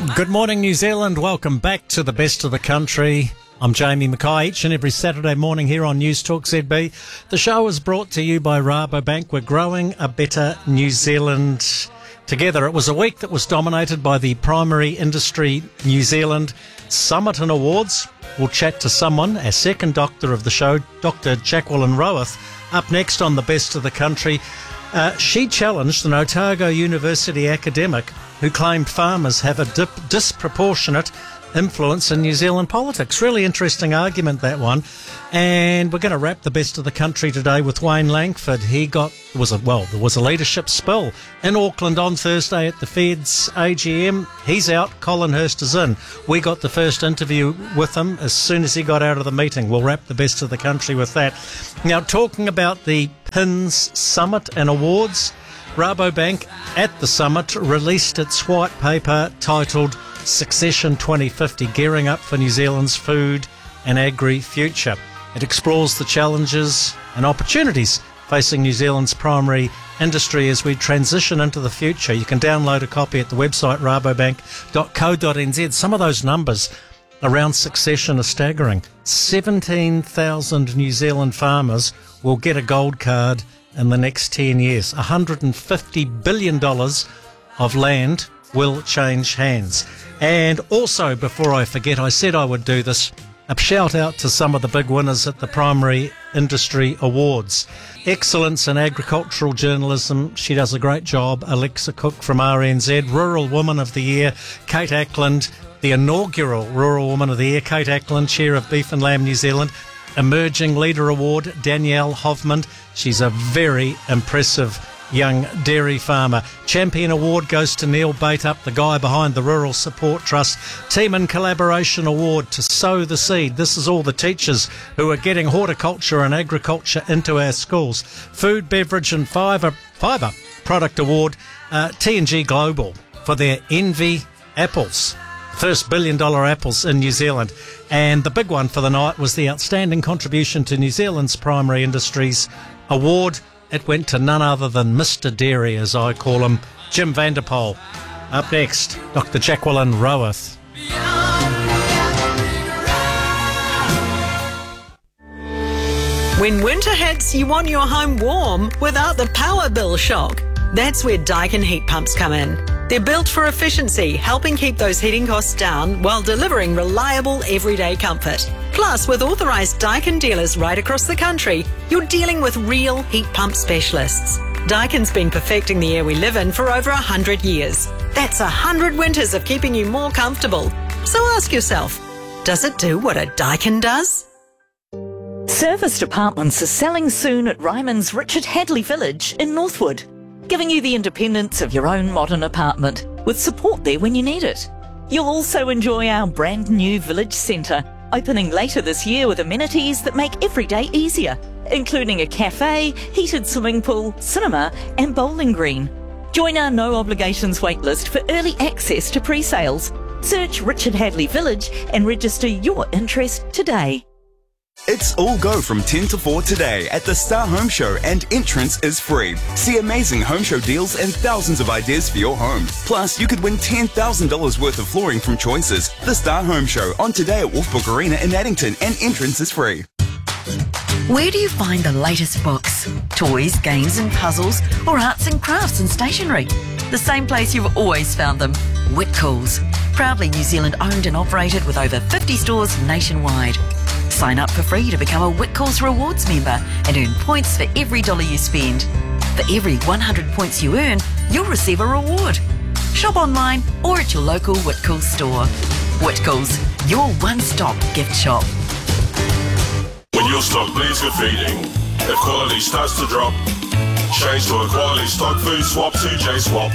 Good morning, New Zealand. Welcome back to the best of the country. I'm Jamie Mackay, each and every Saturday morning here on News Talk ZB. The show is brought to you by Rabobank. We're growing a better New Zealand together. It was a week that was dominated by the Primary Industry New Zealand Summit and Awards. We'll chat to someone, our second doctor of the show, Dr. Jacqueline Rowath, up next on the best of the country. She challenged an Otago University academic who claimed farmers have a disproportionate influence in New Zealand politics. Really interesting argument, that one. And we're going to wrap the best of the country today with Wayne Langford. There was a leadership spill in Auckland on Thursday at the Fed's AGM. He's out, Colin Hurst is in. We got the first interview with him as soon as he got out of the meeting. We'll wrap the best of the country with that. Now, talking about the PINS Summit and Awards, Rabobank at the summit released its white paper titled Succession 2050, Gearing Up for New Zealand's Food and Agri Future. It explores the challenges and opportunities facing New Zealand's primary industry as we transition into the future. You can download a copy at the website rabobank.co.nz. Some of those numbers around succession are staggering. 17,000 New Zealand farmers will get a gold card in the next 10 years. $150 billion of land will change hands. And also, before I forget, I said I would do this, a shout out to some of the big winners at the Primary Industry Awards. Excellence in Agricultural Journalism, she does a great job. Alexa Cook from RNZ. Rural Woman of the Year, Kate Ackland. The inaugural Rural Woman of the Year, Kate Ackland, Chair of Beef and Lamb New Zealand. Emerging Leader Award, Danielle Hovmand. She's a very impressive young dairy farmer. Champion Award goes to Neil Bateup, the guy behind the Rural Support Trust. Team in Collaboration Award to Sow the Seed. This is all the teachers who are getting horticulture and agriculture into our schools. Food, Beverage and Fibre Product Award, T&G Global for their Envy apples. First $1 billion apples in New Zealand. And the big one for the night was the Outstanding Contribution to New Zealand's Primary Industries Award. It went to none other than Mr. Dairy, as I call him, Jim Vanderpoel. Up next, Dr. Jacqueline Rowath. When winter hits, you want your home warm without the power bill shock. That's where Daikin heat pumps come in. They're built for efficiency, helping keep those heating costs down while delivering reliable everyday comfort. Plus, with authorised Daikin dealers right across the country, you're dealing with real heat pump specialists. Daikin's been perfecting the air we live in for over 100 years. That's 100 winters of keeping you more comfortable. So ask yourself, does it do what a Daikin does? Serviced apartments are selling soon at Ryman's Richard Hadley Village in Northwood, giving you the independence of your own modern apartment, with support there when you need it. You'll also enjoy our brand new village centre, opening later this year with amenities that make every day easier, including a cafe, heated swimming pool, cinema and bowling green. Join our no obligations waitlist for early access to pre-sales. Search Richard Hadley Village and register your interest today. It's all go from 10 to 4 today at the Star Home Show, and entrance is free. See amazing home show deals and thousands of ideas for your home. Plus, you could win $10,000 worth of flooring from Choices. The Star Home Show on today at Wolfbrook Arena in Addington, and entrance is free. Where do you find the latest books? Toys, games and puzzles, or arts and crafts and stationery? The same place you've always found them, Whitcoulls. Proudly New Zealand owned and operated with over 50 stores nationwide. Sign up for free to become a Whitcoulls Rewards member and earn points for every dollar you spend. For every 100 points you earn, you'll receive a reward. Shop online or at your local Whitcoulls store. Whitcoulls, your one-stop gift shop. When your stock needs good feeding, if quality starts to drop, change to a quality stock food swap to J-Swap.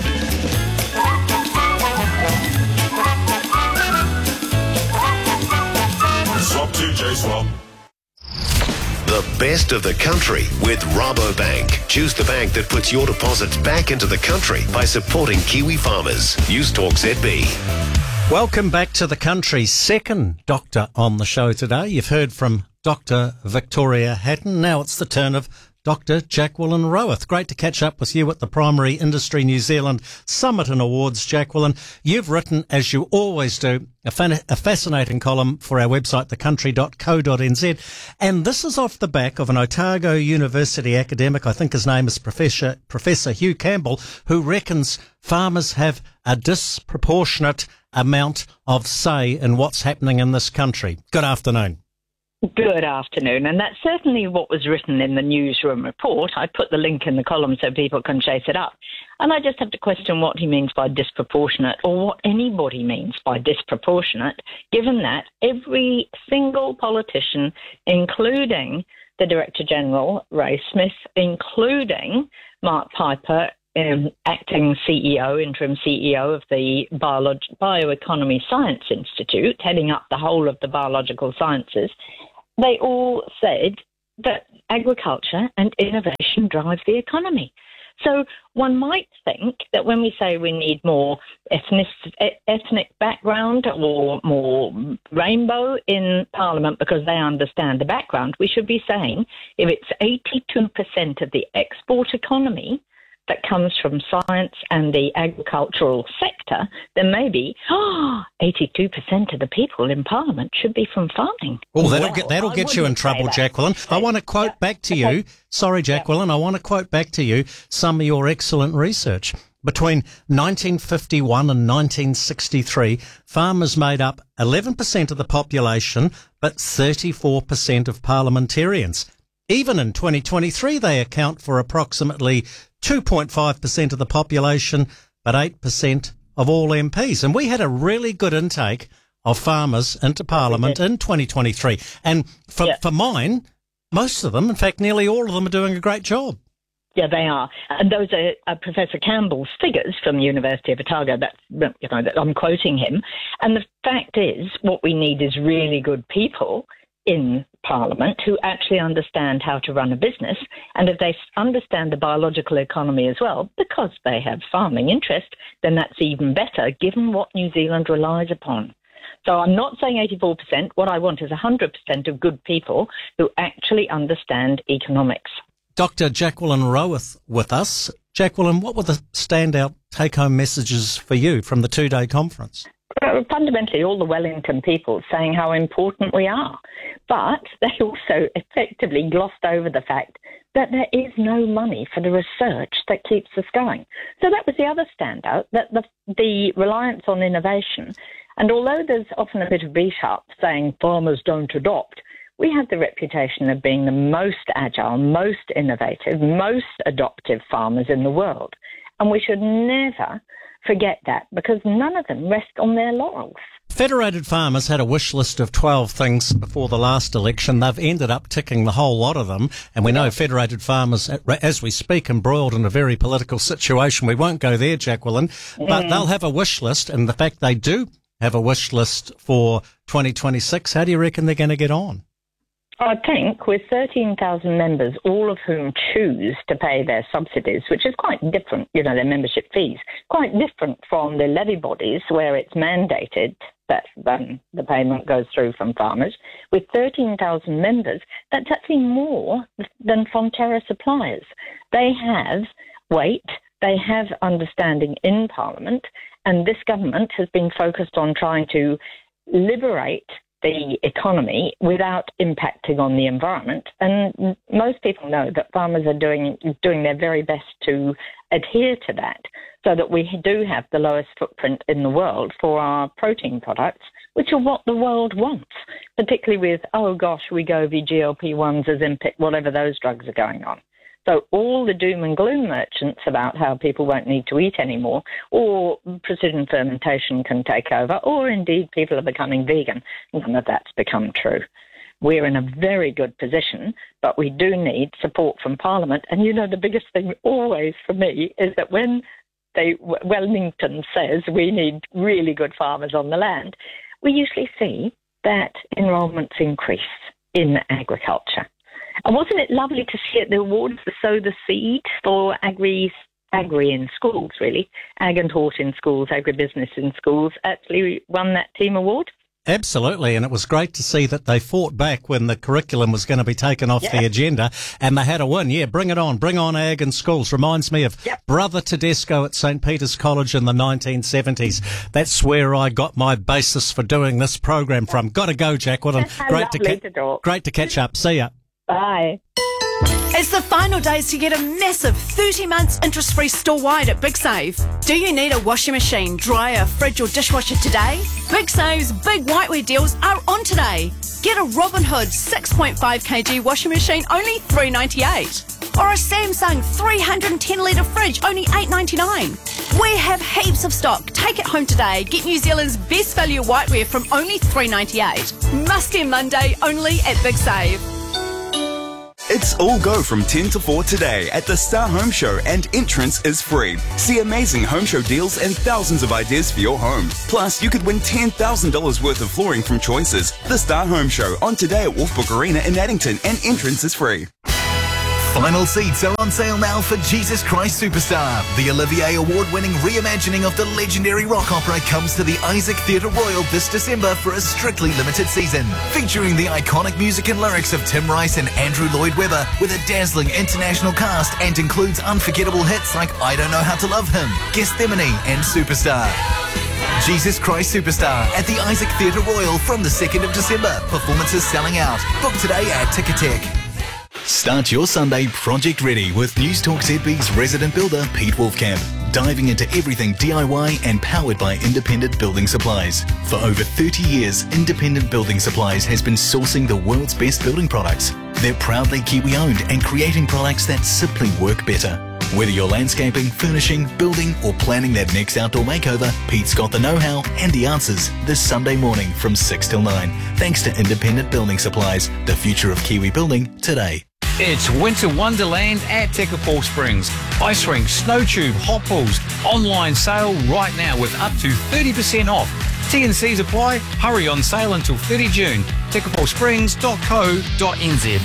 Swap to J-Swap. The best of the country with Rabobank. Choose the bank that puts your deposits back into the country by supporting Kiwi farmers. News Talk ZB. Welcome back to the country. Second doctor on the show today. You've heard from Dr. Victoria Hatton. Now it's the turn of Dr. Jacqueline Rowath. Great to catch up with you at the Primary Industry New Zealand Summit and Awards, Jacqueline. You've written, as you always do, a fascinating column for our website, thecountry.co.nz. And this is off the back of an Otago University academic, I think his name is Professor Hugh Campbell, who reckons farmers have a disproportionate amount of say in what's happening in this country. Good afternoon. Good afternoon, and that's certainly what was written in the newsroom report. I put the link in the column so people can chase it up. And I just have to question what he means by disproportionate, or what anybody means by disproportionate, given that every single politician, including the Director General, Ray Smith, including Mark Piper, acting CEO, interim CEO of the Bioeconomy Science Institute, heading up the whole of the biological sciences, they all said that agriculture and innovation drive the economy. So one might think that when we say we need more ethnic background or more rainbow in Parliament because they understand the background, we should be saying if it's 82% of the export economy that comes from science and the agricultural sector, then maybe 82% of the people in Parliament should be from farming. Oh, that'll get you in trouble, Jacqueline. I want to quote back to you. Sorry, Jacqueline. I want to quote back to you some of your excellent research. Between 1951 and 1963, farmers made up 11% of the population, but 34% of parliamentarians. Even in 2023, they account for approximately 2.5% of the population, but 8% of all MPs. And we had a really good intake of farmers into Parliament in 2023. And for mine, most of them, in fact, nearly all of them are doing a great job. Yeah, they are. And those are Professor Campbell's figures from the University of Otago. That I'm quoting him. And the fact is, what we need is really good people in Parliament who actually understand how to run a business, and if they understand the biological economy as well, because they have farming interest, then that's even better given what New Zealand relies upon. So I'm not saying 84%. What I want is 100% of good people who actually understand economics. Dr. Jacqueline Rowath with us. Jacqueline, what were the standout take-home messages for you from the two-day conference? Fundamentally, all the Wellington people saying how important we are. But they also effectively glossed over the fact that there is no money for the research that keeps us going. So that was the other standout, that the reliance on innovation. And although there's often a bit of beat-up saying farmers don't adopt, we have the reputation of being the most agile, most innovative, most adoptive farmers in the world. And we should never forget that, because none of them rest on their laurels. Federated Farmers had a wish list of 12 things before the last election. They've ended up ticking the whole lot of them. And we know Federated Farmers, as we speak, embroiled in a very political situation. We won't go there, Jacqueline, but they'll have a wish list. And the fact they do have a wish list for 2026, how do you reckon they're going to get on? I think with 13,000 members, all of whom choose to pay their subsidies, which is quite different, their membership fees, quite different from the levy bodies where it's mandated that the payment goes through from farmers. With 13,000 members, that's actually more than Fonterra suppliers. They have weight, they have understanding in Parliament, and this government has been focused on trying to liberate the economy without impacting on the environment. And most people know that farmers are doing their very best to adhere to that, so that we do have the lowest footprint in the world for our protein products, which are what the world wants, particularly with, Wegovy, GLP-1s, Ozempic, whatever those drugs are going on. So all the doom and gloom merchants about how people won't need to eat anymore, or precision fermentation can take over, or indeed people are becoming vegan, none of that's become true. We're in a very good position, but we do need support from Parliament. And the biggest thing always for me is that when Wellington says we need really good farmers on the land, we usually see that enrolments increase in agriculture. And wasn't it lovely to see at the awards to sow the seed for agri in schools, really? Ag and Hort in schools, agribusiness in schools, actually won that team award. Absolutely, and it was great to see that they fought back when the curriculum was going to be taken off the agenda, and they had a win. Yeah, bring it on. Bring on ag in schools. Reminds me of Brother Tedesco at St. Peter's College in the 1970s. That's where I got my basis for doing this program from. Got to go, Jacqueline. Great to catch up. See ya. Bye. It's the final days to get a massive 30 months interest-free store-wide at Big Save. Do you need a washing machine, dryer, fridge or dishwasher today? Big Save's big whiteware deals are on today. Get a Robin Hood 6.5 kg washing machine, only $3.98. Or a Samsung 310-litre fridge, only $8.99. We have heaps of stock. Take it home today. Get New Zealand's best value whiteware from only $3.98. Must-end Monday, only at Big Save. It's all go from 10 to 4 today at the Star Home Show, and entrance is free. See amazing home show deals and thousands of ideas for your home. Plus, you could win $10,000 worth of flooring from Choices. The Star Home Show on today at Wolfbrook Arena in Addington, and entrance is free. Final seats are on sale now for Jesus Christ Superstar. The Olivier Award-winning reimagining of the legendary rock opera comes to the Isaac Theatre Royal this December for a strictly limited season. Featuring the iconic music and lyrics of Tim Rice and Andrew Lloyd Webber with a dazzling international cast, and includes unforgettable hits like I Don't Know How to Love Him, Gethsemane and Superstar. Jesus Christ Superstar at the Isaac Theatre Royal from the 2nd of December. Performances selling out. Book today at Ticketek. Start your Sunday project ready with News Talk ZB's resident builder Pete Wolfcamp, diving into everything DIY and powered by Independent Building Supplies. For over 30 years, Independent Building Supplies has been sourcing the world's best building products. They're proudly Kiwi owned and creating products that simply work better. Whether you're landscaping, furnishing, building or planning that next outdoor makeover, Pete's got the know-how and the answers this Sunday morning from 6 till 9. Thanks to Independent Building Supplies, the future of Kiwi building today. It's Winter Wonderland at Tekapau Springs. Ice rink, snow tube, hot pools. Online sale right now with up to 30% off. T&Cs apply. Hurry, on sale until 30 June. tekapausprings.co.nz.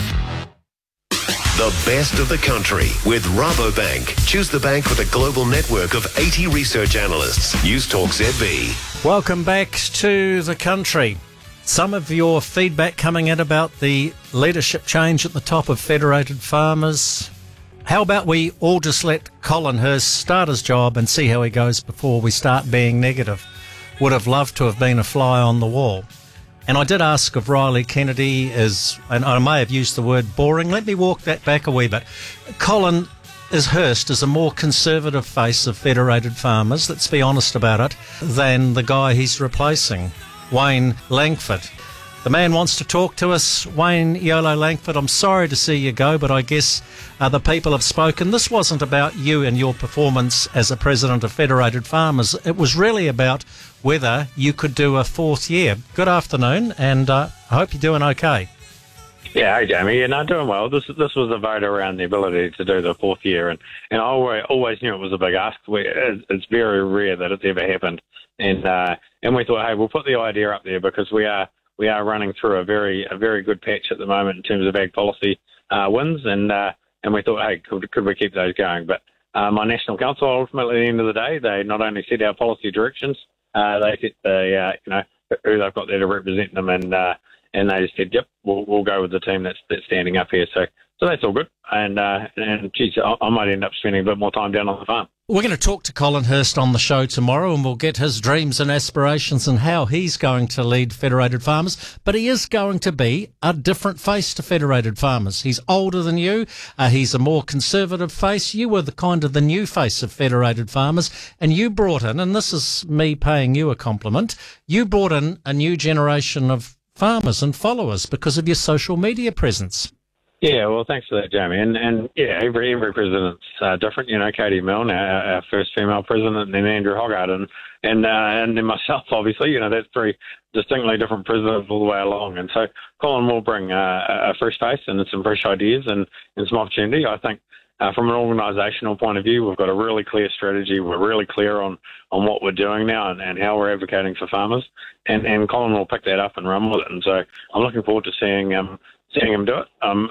The best of the country with Rabobank. Choose the bank with a global network of 80 research analysts. News Talk ZB. Welcome back to the country. Some of your feedback coming in about the leadership change at the top of Federated Farmers. How about we all just let Colin Hurst start his job and see how he goes before we start being negative? Would have loved to have been a fly on the wall. And I did ask if Riley Kennedy is, and I may have used the word boring. Let me walk that back a wee bit. Colin Hurst is a more conservative face of Federated Farmers, let's be honest about it, than the guy he's replacing, Wayne Langford. The man wants to talk to us. Wayne Yolo Langford, I'm sorry to see you go, but I guess the people have spoken. This wasn't about you and your performance as a president of Federated Farmers. It was really about whether you could do a fourth year. Good afternoon, and I hope you're doing okay. Yeah, hey Jamie, doing well. This was a vote around the ability to do the fourth year, and I always knew it was a big ask. It's very rare that it's ever happened, and we thought, hey, we'll put the idea up there because we are running through a very good patch at the moment in terms of ag policy wins, and we thought, hey, could we keep those going? But my National Council, ultimately, at the end of the day, they not only set our policy directions, they set the who they've got there to represent them, and they just said, yep, we'll go with the team that's standing up here. So that's all good. And geez, I might end up spending a bit more time down on the farm. We're going to talk to Colin Hurst on the show tomorrow, and we'll get his dreams and aspirations and how he's going to lead Federated Farmers. But he is going to be a different face to Federated Farmers. He's older than you. He's a more conservative face. You were the new face of Federated Farmers, and you brought in, and this is me paying you a compliment, you brought in a new generation of farmers and followers because of your social media presence. Yeah, well, thanks for that, Jamie. And yeah, every president's different. Katie Milne, our first female president, and then Andrew Hoggart, and then myself, obviously. That's three distinctly different presidents all the way along. And so Colin will bring a fresh face and some fresh ideas and some opportunity. I think from an organisational point of view, we've got a really clear strategy. We're really clear on what we're doing now and how we're advocating for farmers. And Colin will pick that up and run with it. And so I'm looking forward to seeing him do it. I'm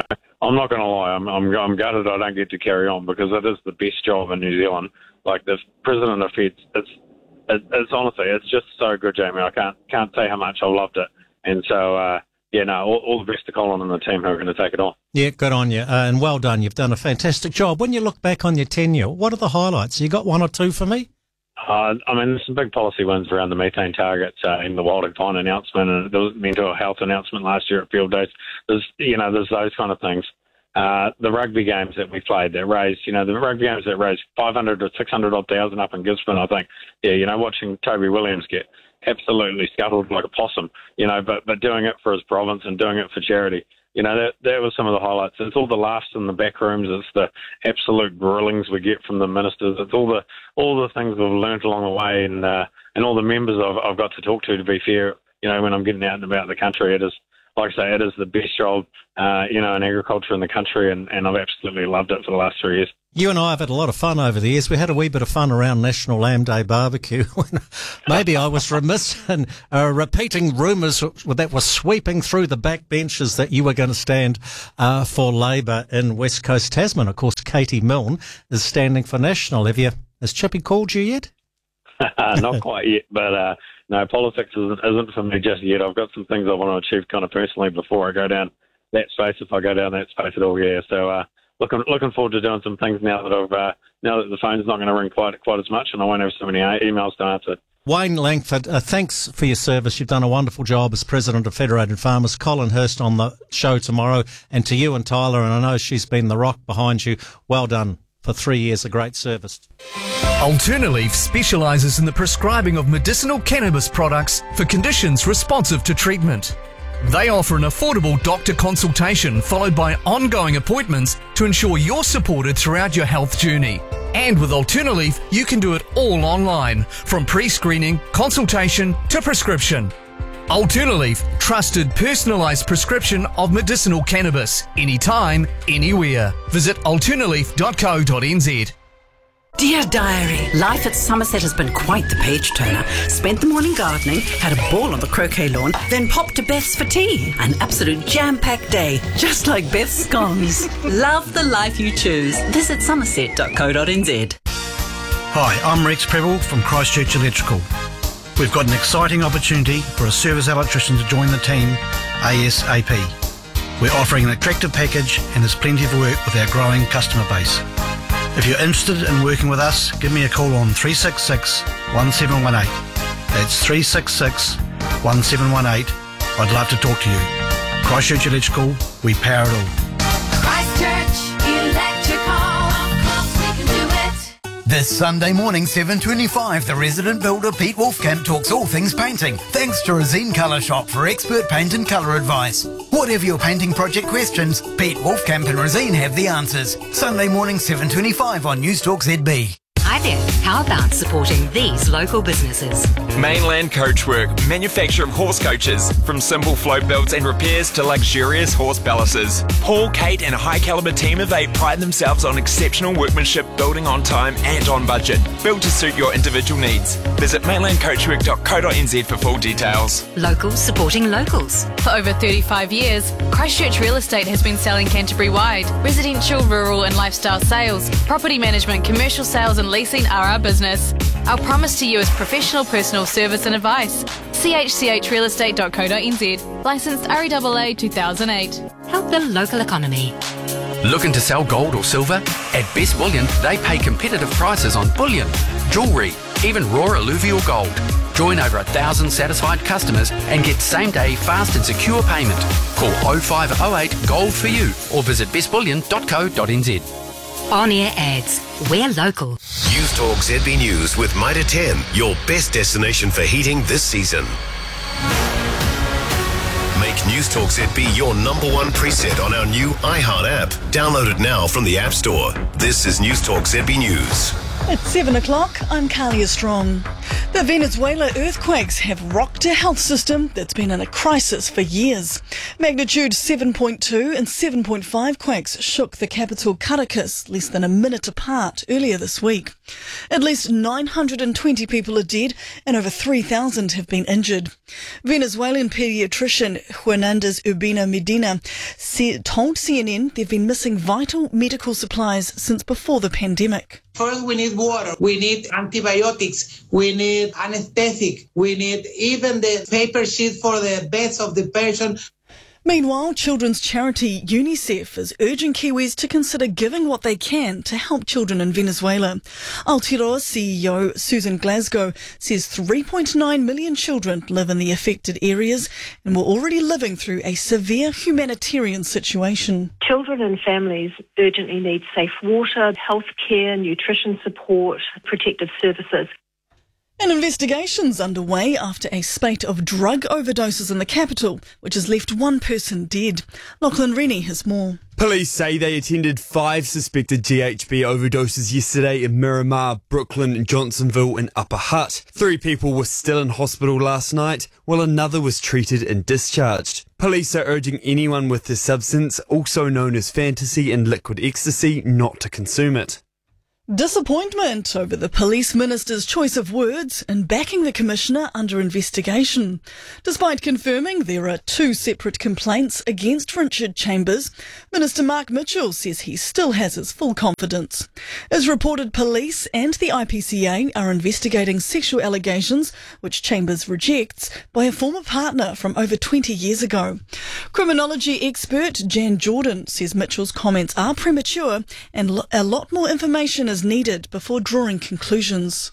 not going to lie. I'm gutted I don't get to carry on because it is the best job in New Zealand. Like the president of Feds, it's honestly, it's just so good, Jamie. I can't say how much I loved it. And so, all the best to Colin and the team who are going to take it on. Yeah, good on you, and well done. You've done a fantastic job. When you look back on your tenure, what are the highlights? You got one or two for me? There's some big policy wins around the methane targets and the Wilding Pond announcement, and there was mental health announcement last year at Field Days. There's those kind of things. The rugby games that we played that raised, the rugby games that raised 500 or 600 odd thousand up in Gisborne, I think. Yeah, watching Toby Williams get absolutely scuttled like a possum, but doing it for his province and doing it for charity. That was some of the highlights. It's all the laughs in the back rooms. It's the absolute grillings we get from the ministers. It's all the things we've learnt along the way, and all the members I've got to talk to be fair, when I'm getting out and about the country. It is, like I say, it is the best job, in agriculture in the country, and I've absolutely loved it for the last 3 years. You and I have had a lot of fun over the years. We had a wee bit of fun around National Lamb Day barbecue. Maybe I was remiss in repeating rumours that were sweeping through the back benches that you were going to stand for Labour in West Coast Tasman. Of course, Katie Milne is standing for National. Has Chippy called you yet? Not quite yet, but no, politics isn't for me just yet. I've got some things I want to achieve kind of personally before I go down that space, if I go down that space at all, yeah. So looking forward to doing some things now that the phone's not going to ring quite as much, and I won't have so many emails to answer. Wayne Langford, thanks for your service. You've done a wonderful job as President of Federated Farmers. Colin Hurst on the show tomorrow, and to you and Tyler, and I know she's been the rock behind you. Well done for 3 years of great service. Alternaleaf specialises in the prescribing of medicinal cannabis products for conditions responsive to treatment. They offer an affordable doctor consultation followed by ongoing appointments to ensure you're supported throughout your health journey. And with Alternaleaf, you can do it all online, from pre-screening, consultation to prescription. Alternaleaf, trusted personalised prescription of medicinal cannabis, anytime, anywhere. Visit alternaleaf.co.nz. Dear Diary, life at Somerset has been quite the page-turner. Spent the morning gardening, had a ball on the croquet lawn, then popped to Beth's for tea. An absolute jam-packed day, just like Beth's scones. Love the life you choose. Visit somerset.co.nz. Hi, I'm Rex Preble from Christchurch Electrical. We've got an exciting opportunity for a service electrician to join the team ASAP. We're offering an attractive package and there's plenty of work with our growing customer base. If you're interested in working with us, give me a call on 366 1718. That's 366 1718. I'd love to talk to you. Christchurch Electrical, we power it all. Christchurch Electrical, of course we can do it. This Sunday morning, 7:25, the resident builder Pete Wolfkamp talks all things painting, thanks to Resine Colour Shop for expert paint and colour advice. Whatever your painting project questions, Pete Wolfkamp and Resine have the answers. Sunday morning, 7:25 on News Talk ZB. Hi there, how about supporting these local businesses? Mainland Coachwork, manufacture of horse coaches, from simple float builds and repairs to luxurious horse palaces. Paul, Kate and a high calibre team of 8 pride themselves on exceptional workmanship, building on time and on budget, built to suit your individual needs. Visit mainlandcoachwork.co.nz for full details. Locals supporting locals. For over 35 years, Christchurch Real Estate has been selling Canterbury-wide. Residential, rural and lifestyle sales, property management, commercial sales and leasing are our business. Our promise to you is professional personal service and advice. chchrealestate.co.nz. Licensed REAA 2008. Help the local economy. Looking to sell gold or silver? At Best Bullion, they pay competitive prices on bullion, jewellery, even raw alluvial gold. Join over 1,000 satisfied customers and get same-day fast and secure payment. Call 0508 GOLD for you or visit bestbullion.co.nz. On-air ads. We're local. News Talk ZB News with Mitre 10, your best destination for heating this season. Make News Talk ZB your #1 preset on our new iHeart app. Download it now from the App Store. This is News Talk ZB News. It's 7 o'clock, I'm Kalia Strong. The Venezuela earthquakes have rocked a health system that's been in a crisis for years. Magnitude 7.2 and 7.5 quakes shook the capital Caracas less than a minute apart earlier this week. At least 920 people are dead and over 3,000 have been injured. Venezuelan paediatrician Hernandez Urbina Medina told CNN they've been missing vital medical supplies since before the pandemic. First, we need water, we need antibiotics, we need anesthetic, we need even the paper sheet for the beds of the patient. Meanwhile, children's charity UNICEF is urging Kiwis to consider giving what they can to help children in Venezuela. Aotearoa CEO Susan Glasgow says 3.9 million children live in the affected areas and were already living through a severe humanitarian situation. Children and families urgently need safe water, health care, nutrition support, protective services. An investigation's underway after a spate of drug overdoses in the capital, which has left one person dead. Lachlan Rennie has more. Police say they attended 5 suspected GHB overdoses yesterday in Miramar, Brooklyn, Johnsonville and Upper Hutt. 3 people were still in hospital last night, while another was treated and discharged. Police are urging anyone with this substance, also known as fantasy and liquid ecstasy, not to consume it. Disappointment over the police minister's choice of words and backing the commissioner under investigation. Despite confirming there are 2 separate complaints against Richard Chambers, Minister Mark Mitchell says he still has his full confidence. As reported, police and the IPCA are investigating sexual allegations, which Chambers rejects, by a former partner from over 20 years ago. Criminology expert Jan Jordan says Mitchell's comments are premature and a lot more information is needed before drawing conclusions.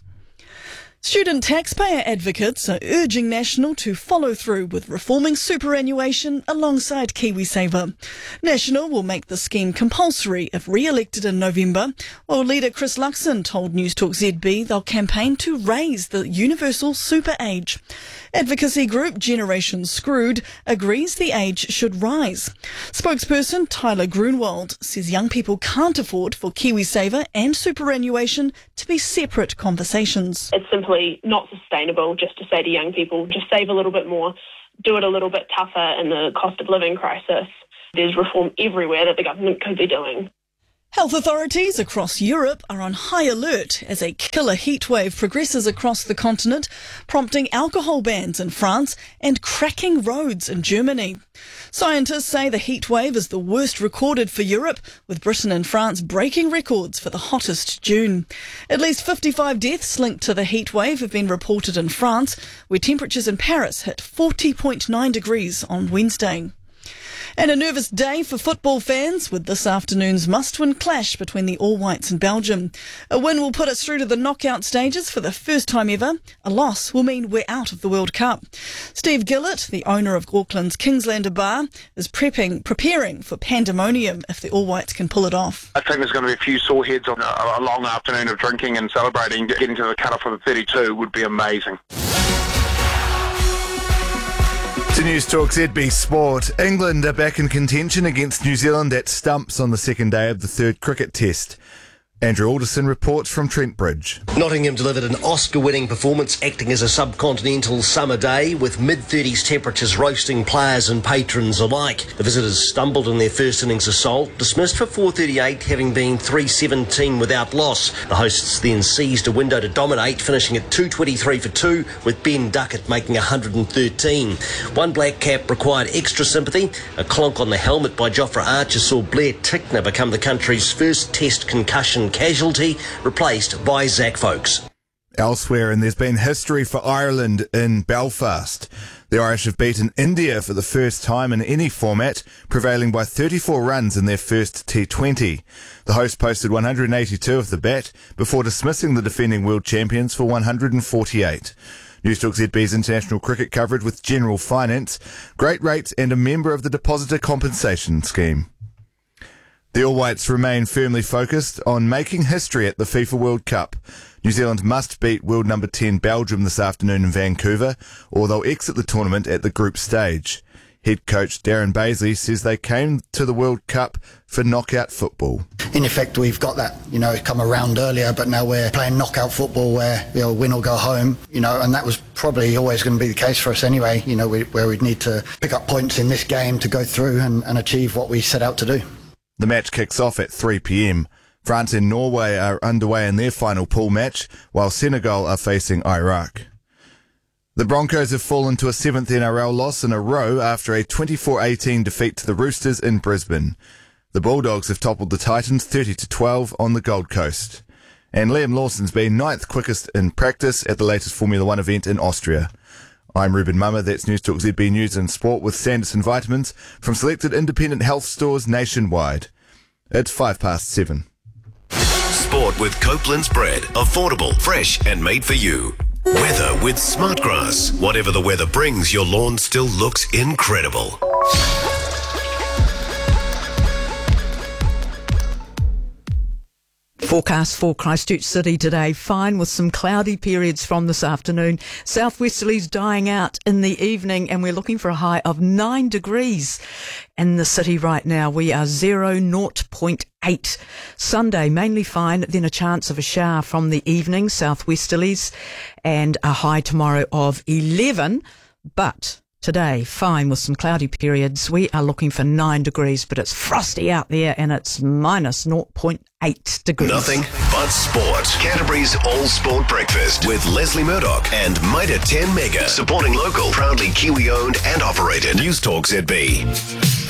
Student taxpayer advocates are urging National to follow through with reforming superannuation alongside KiwiSaver. National will make the scheme compulsory if re-elected in November, while leader Chris Luxon told Newstalk ZB they'll campaign to raise the universal super age. Advocacy group Generation Screwed agrees the age should rise. Spokesperson Tyler Grunwald says young people can't afford for KiwiSaver and superannuation to be separate conversations. It's simply not sustainable just to say to young people, just save a little bit more, do it a little bit tougher in the cost of living crisis. There's reform everywhere that the government could be doing. Health authorities across Europe are on high alert as a killer heatwave progresses across the continent, prompting alcohol bans in France and cracking roads in Germany. Scientists say the heatwave is the worst recorded for Europe, with Britain and France breaking records for the hottest June. At least 55 deaths linked to the heatwave have been reported in France, where temperatures in Paris hit 40.9 degrees on Wednesday. And a nervous day for football fans with this afternoon's must-win clash between the All Whites and Belgium. A win will put us through to the knockout stages for the first time ever. A loss will mean we're out of the World Cup. Steve Gillett, the owner of Auckland's Kingslander Bar, is preparing for pandemonium if the All Whites can pull it off. I think there's going to be a few sore heads on a long afternoon of drinking and celebrating. Getting to the cut-off of the 32 would be amazing. To Newstalk ZB Sport, England are back in contention against New Zealand at Stumps on the second day of the 3rd cricket test. Andrew Alderson reports from Trent Bridge. Nottingham delivered an Oscar-winning performance acting as a subcontinental summer day with mid-30s temperatures roasting players and patrons alike. The visitors stumbled in their first innings assault, dismissed for 438 having been 317 without loss. The hosts then seized a window to dominate, finishing at 223 for 2 with Ben Duckett making 113. One black cap required extra sympathy. A clonk on the helmet by Jofra Archer saw Blair Tickner become the country's first test concussion casualty, replaced by Zach Folkes. Elsewhere, and there's been history for Ireland in Belfast. The Irish have beaten India for the first time in any format, prevailing by 34 runs in their first T20. The host posted 182 off the bat before dismissing the defending world champions for 148. Newstalk ZB's international cricket coverage with General Finance, great rates and a member of the Depositor Compensation Scheme. The All Whites remain firmly focused on making history at the FIFA World Cup. New Zealand must beat world number 10 Belgium this afternoon in Vancouver, or they'll exit the tournament at the group stage. Head coach Darren Baisley says they came to the World Cup for knockout football. In effect, we've got that, come around earlier, but now we're playing knockout football where, win or go home, and that was probably always going to be the case for us anyway, where we'd need to pick up points in this game to go through and achieve what we set out to do. The match kicks off at 3 p.m. France and Norway are underway in their final pool match, while Senegal are facing Iraq. The Broncos have fallen to a 7th NRL loss in a row after a 24-18 defeat to the Roosters in Brisbane. The Bulldogs have toppled the Titans 30-12 on the Gold Coast. And Liam Lawson's been 9th quickest in practice at the latest Formula 1 event in Austria. I'm Ruben Mummer, that's News Talk ZB News and Sport with Sanderson Vitamins from selected independent health stores nationwide. It's 7:05. Sport with Copeland's bread. Affordable, fresh and made for you. Weather with Smartgrass. Whatever the weather brings, your lawn still looks incredible. Forecast for Christchurch City today, fine with some cloudy periods from this afternoon. Southwesterlies dying out in the evening, and we're looking for a high of 9 degrees in the city right now. We are 0.8. Sunday, mainly fine, then a chance of a shower from the evening, southwesterlies, and a high tomorrow of 11. But today, fine with some cloudy periods. We are looking for 9 degrees, but it's frosty out there and it's minus 0.8 degrees. Nothing but sport. Canterbury's All Sport Breakfast with Leslie Murdoch and Mitre 10 Mega. Supporting local, proudly Kiwi owned and operated. News Talk ZB.